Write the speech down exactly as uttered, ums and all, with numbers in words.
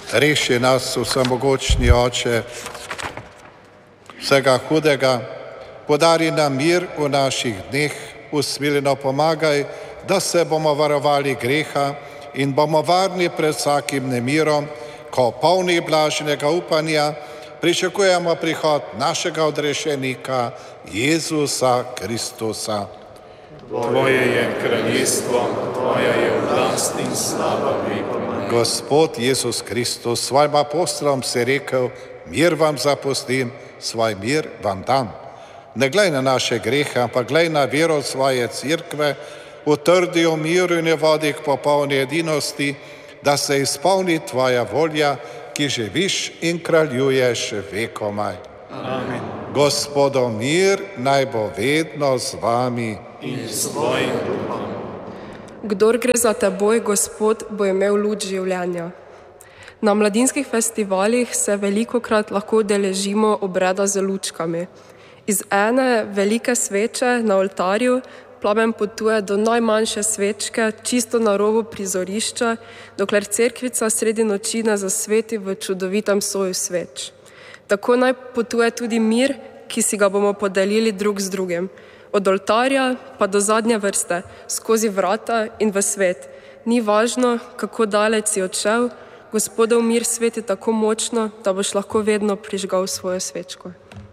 Reši nas, vsemogočni Oče, vsega hudega, podari nam mir v naših dneh, usmiljeno pomagaj, da se bomo varovali greha in bomo varni pred vsakim nemirom, ko polni blaženega upanja pričakujemo prihod našega odrešenika Jezusa Kristusa. Tvoje je kraljestvo, Tvoja je oblast in slava vekomaj. Gospod Jezus Kristus, svojim apostolom si rekel, mir vam zapustim, svoj mir vam dam. Ne glej na naše grehe, ampak glej na vero svoje cerkve, utrdi v miru in jo vodi k popolni edinosti, da se izpolni Tvoja volja, ki živiš in kraljuješ vekomaj. Amen. Gospodov mir naj bo vedno z vami. In s tvojim duhom. Kdor gre za teboj, Gospod, bo imel luč življenja. Na mladinskih festivalih se velikokrat lahko udeležimo obreda z lučkami. Iz ene velike sveče na oltarju plamen potuje do najmanjše svečke, čisto na robu prizorišča, dokler cerkvica sredi noči ne zasveti v čudovitem soju sveč. Tako naj potuje tudi mir, ki si ga bomo podelili drug z drugim. Od oltarja pa do zadnje vrste, skozi vrata in v svet. Ni važno, kako daleč si odšel, Gospodov mir sveti tako močno, da boš lahko vedno prižgal svojo svečko.